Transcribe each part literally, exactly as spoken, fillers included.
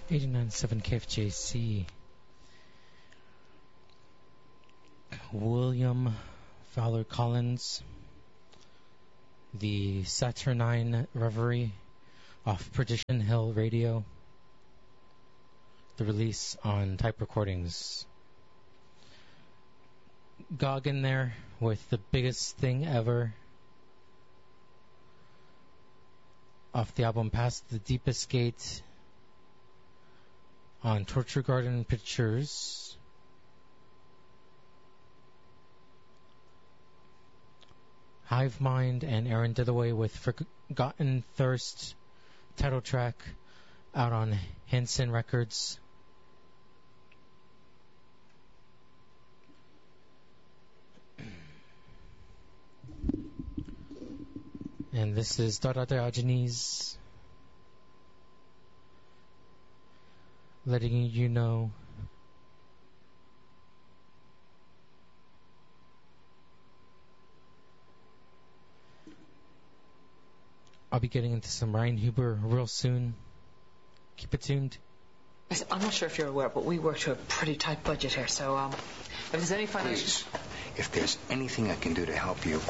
eighty-nine point seven K F J C. William Fowler Collins, the Saturnine Reverie off Perdition Hill Radio, the release on Type Recordings. Goggin there with the biggest thing ever off the album Past the Deepest Gate on Torture Garden Pictures. Hive Mind and Aaron Dithaway with Forgotten Thirst title track out on Henson Records. And this is Dada Diogenes letting you know I'll be getting into some Ryan Huber real soon. Keep it tuned. I'm not sure if you're aware, but we work to a pretty tight budget here, so um, if there's any financial... Please, if there's anything I can do to help you...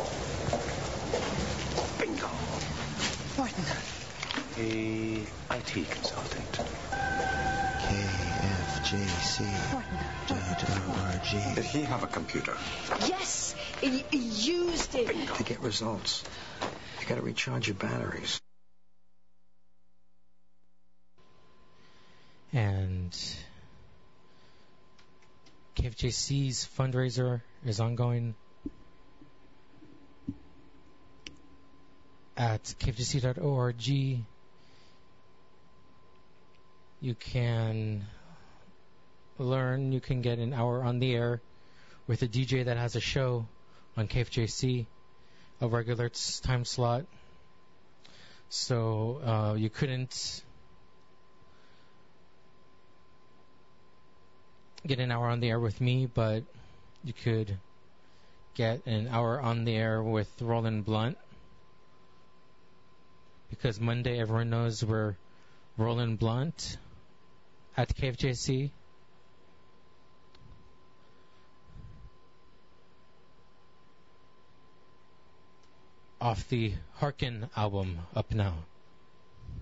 Bingo. Martin. A I T consultant. K F J C dot org. Did he have a computer? Yes, he, he used it. Bingo. To get results, you gotta recharge your batteries. And K F J C's fundraiser is ongoing at K F J C dot org. You can learn, you can get an hour on the air with a D J that has a show on K F J C, a regular time slot. So uh, you couldn't get an hour on the air with me, but you could get an hour on the air with Roland Blunt, because Monday everyone knows we're Roland Blunt at K F J C. Off the Harkin album, Up Now.